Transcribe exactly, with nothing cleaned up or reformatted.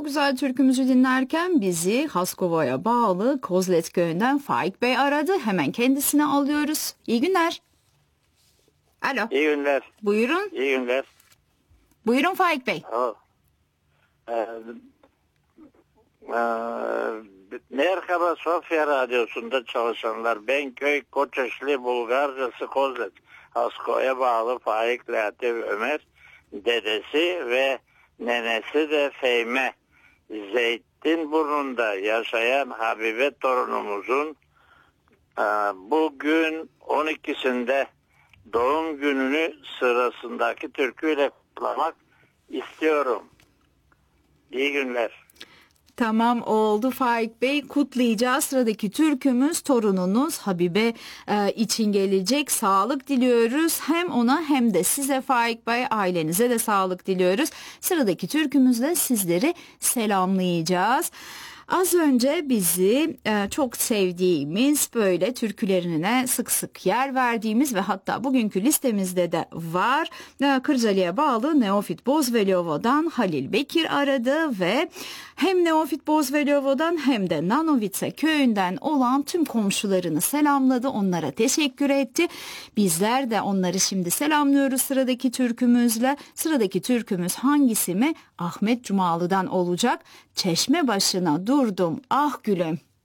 güzel türkümüzü dinlerken bizi Haskova'ya bağlı Kozlet köyünden Faik Bey aradı. Hemen kendisini alıyoruz. İyi günler. Alo. İyi günler. Buyurun. İyi günler. Buyurun Faik Bey. Oh. Ee, e, Merhaba Sofya Radyosu'nda çalışanlar. Ben köy Koçeşli Bulgarcası Kozlet. Haskova'ya bağlı Faik Latif Ömer. Dedesi ve nenesi de Fehime. Zeytinburnu'nda yaşayan Habibe torunumuzun e, bugün on ikisinde doğum gününü sırasındaki türküyle kutlamak istiyorum. İyi günler. Tamam oldu Faik Bey, kutlayacağız. Sıradaki türkümüz torununuz Habibe e, için gelecek. Sağlık diliyoruz hem ona hem de size Faik Bey, ailenize de sağlık diliyoruz. Sıradaki türkümüzle sizleri selamlayacağız. Az önce bizi e, çok sevdiğimiz, böyle türkülerine sık sık yer verdiğimiz ve hatta bugünkü listemizde de var. E, Kırcaali'ye bağlı Neofit Bozveliovo'dan Halil Bekir aradı ve hem Neofit Bozveliovo'dan hem de Nanovice köyünden olan tüm komşularını selamladı. Onlara teşekkür etti. Bizler de onları şimdi selamlıyoruz sıradaki türkümüzle. Sıradaki türkümüz hangisi mi? Ahmet Cumalı'dan olacak. Çeşme başına durdum ah gülüm.